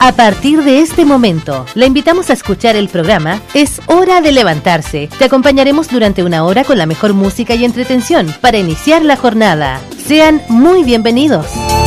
A partir de este momento, la invitamos a escuchar el programa Es Hora de Levantarse. Te acompañaremos durante una hora con la mejor música y entretención para iniciar la jornada. Sean muy bienvenidos.